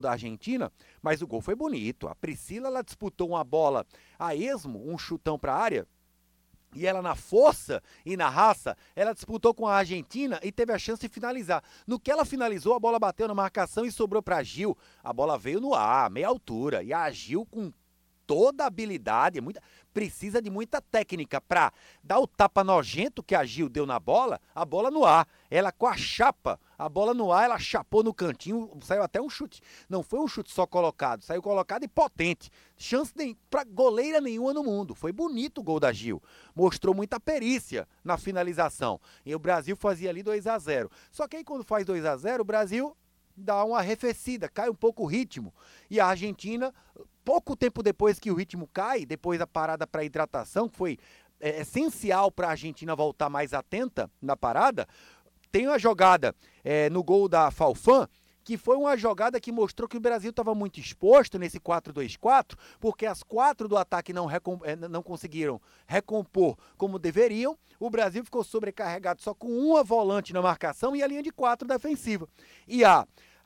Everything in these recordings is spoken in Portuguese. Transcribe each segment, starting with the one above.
da Argentina, mas o gol foi bonito. A Priscila, ela disputou uma bola a esmo, um chutão para a área, e ela na força e na raça, ela disputou com a Argentina e teve a chance de finalizar. No que ela finalizou, a bola bateu na marcação e sobrou para a Gil. A bola veio no ar, meia altura, e a Gil com toda a habilidade, precisa de muita técnica para dar o tapa nojento que a Gil deu na bola, a bola no ar. Ela com a chapa, a bola no ar, ela chapou no cantinho, saiu até um chute. Não foi um chute só colocado, saiu colocado e potente. Chance para goleira nenhuma no mundo. Foi bonito o gol da Gil. Mostrou muita perícia na finalização. E o Brasil fazia ali 2-0. Só que aí quando faz 2-0, o Brasil dá uma arrefecida, cai um pouco o ritmo. E a Argentina, pouco tempo depois que o ritmo cai, depois da parada para hidratação, que foi essencial para a Argentina voltar mais atenta na parada, tem uma jogada no gol da Falfan, que foi uma jogada que mostrou que o Brasil estava muito exposto nesse 4-2-4, porque as 4 do ataque não conseguiram recompor como deveriam. O Brasil ficou sobrecarregado só com uma volante na marcação e a linha de 4 defensiva. E a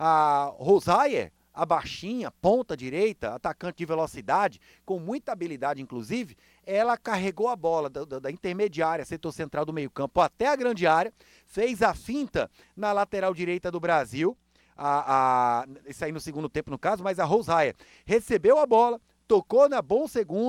Rosayer, a baixinha, ponta direita, atacante de velocidade, com muita habilidade inclusive, ela carregou a bola da intermediária, setor central do meio campo, até a grande área, fez a finta na lateral direita do Brasil, isso aí no segundo tempo no caso, mas a Rosayer recebeu a bola, tocou a Bom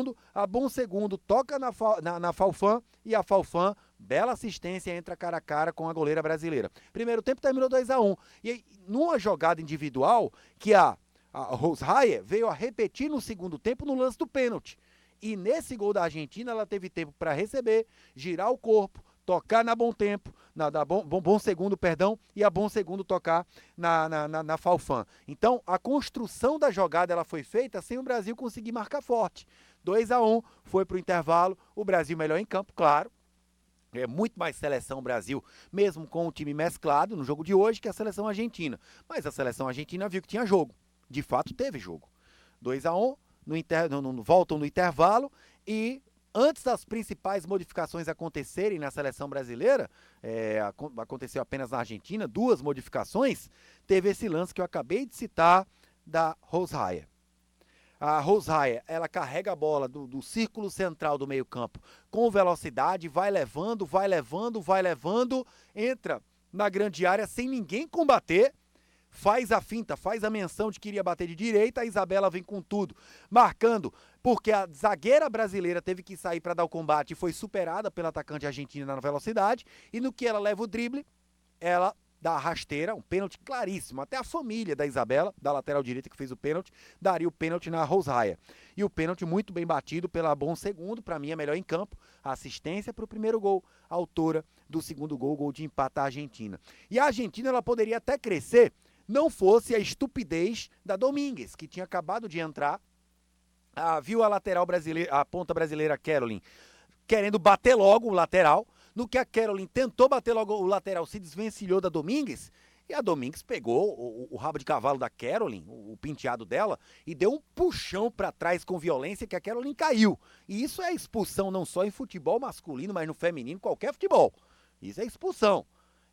Segundo toca na Falfan, e a Falfan, bela assistência, entra cara a cara com a goleira brasileira. Primeiro tempo terminou 2-1, e aí, numa jogada individual, que a Rosayer veio a repetir no segundo tempo no lance do pênalti. E nesse gol da Argentina, ela teve tempo para receber, girar o corpo, tocar na Bom Segundo, e a Bom Segundo tocar na Falfan. Então, a construção da jogada ela foi feita sem o Brasil conseguir marcar forte. 2-1, foi para o intervalo, o Brasil melhor em campo, claro. É muito mais seleção Brasil, mesmo com o time mesclado no jogo de hoje, que a seleção argentina. Mas a seleção argentina viu que tinha jogo. De fato, teve jogo. 2-1, voltam no intervalo e antes das principais modificações acontecerem na seleção brasileira, aconteceu apenas na Argentina, 2 modificações, teve esse lance que eu acabei de citar da Rosayer. A Rosayer, ela carrega a bola do círculo central do meio campo com velocidade, vai levando, entra na grande área sem ninguém combater, faz a finta, faz a menção de que iria bater de direita, a Isabela vem com tudo, marcando, porque a zagueira brasileira teve que sair para dar o combate e foi superada pela atacante argentina na velocidade, e no que ela leva o drible, ela dá a rasteira, um pênalti claríssimo, até a família da Isabela, da lateral direita que fez o pênalti, daria o pênalti na Rosayer. E o pênalti muito bem batido pela Bom Segundo, para mim é melhor em campo, a assistência para o primeiro gol, a autora do segundo gol, gol de empate da Argentina. E a Argentina ela poderia até crescer, não fosse a estupidez da Domingues, que tinha acabado de entrar, viu a lateral brasileira, a ponta brasileira Caroline, querendo bater logo o lateral. No que a Caroline tentou bater logo o lateral, se desvencilhou da Domingues, e a Domingues pegou o rabo de cavalo da Caroline, o penteado dela, e deu um puxão para trás com violência que a Caroline caiu. E isso é expulsão não só em futebol masculino, mas no feminino, qualquer futebol. Isso é expulsão.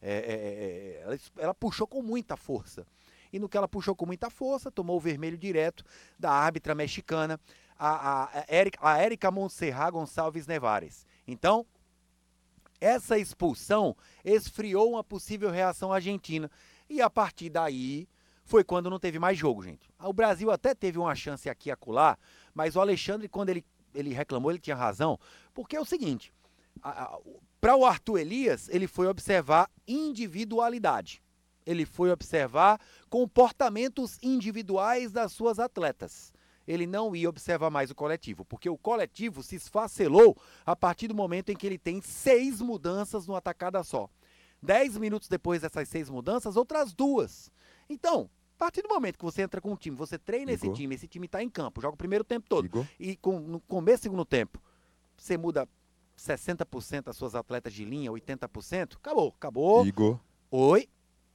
Ela puxou com muita força. E no que ela puxou com muita força, tomou o vermelho direto da árbitra mexicana, a Érica Montserrat Gonçalves Nevares. Então, essa expulsão esfriou uma possível reação argentina. E a partir daí foi quando não teve mais jogo, gente. O Brasil até teve uma chance aqui e acolá, mas o Alexandre, quando ele reclamou, ele tinha razão, porque é o seguinte, para o Arthur Elias, ele foi observar individualidade. Ele foi observar comportamentos individuais das suas atletas. Ele não ia observar mais o coletivo, porque o coletivo se esfacelou a partir do momento em que ele tem 6 mudanças numa atacada só. 10 minutos depois dessas 6 mudanças, outras 2. Então, a partir do momento que você entra com um time, você treina esse time está em campo, joga o primeiro tempo todo, e no começo do segundo tempo, você muda 60% das suas atletas de linha, 80%, acabou. Igor. Oi,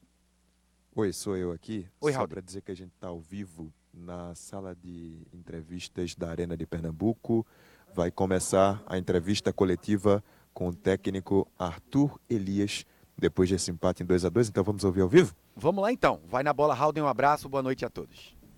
sou eu aqui. Oi, só Raul. para dizer que a gente está ao vivo na sala de entrevistas da Arena de Pernambuco. Vai começar a entrevista coletiva com o técnico Arthur Elias, depois desse empate em 2-2. Então vamos ouvir ao vivo? Vamos lá então. Vai na bola, Raul, um abraço, boa noite a todos.